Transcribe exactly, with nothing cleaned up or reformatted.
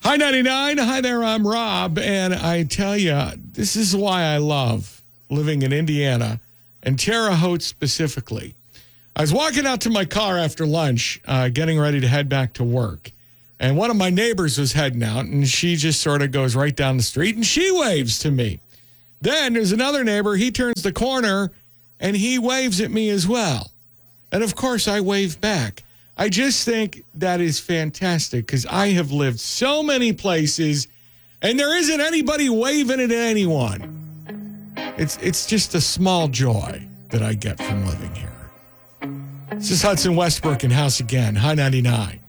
Hi, ninety-nine. Hi there, I'm Rob. And I tell you, this is why I love living in Indiana and Terre Haute specifically. I was walking out to my car after lunch, uh, getting ready to head back to work. And one of my neighbors was heading out, and she just sort of goes right down the street, and she waves to me. Then there's another neighbor. He turns the corner, and he waves at me as well. And, of course, I wave back. I just think that is fantastic because I have lived so many places and there isn't anybody waving at anyone. It's it's just a small joy that I get from living here. This is Hudson Westbrook in House Again. Hi, ninety-nine.